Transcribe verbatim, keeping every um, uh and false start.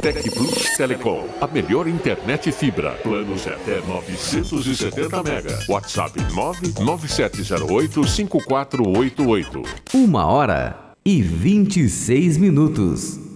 Tec Plus Telecom, a melhor internet fibra. Planos de até novecentos e setenta mega. WhatsApp nove nove sete zero oito cinco quatro oito oito. Uma hora e vinte e seis minutos.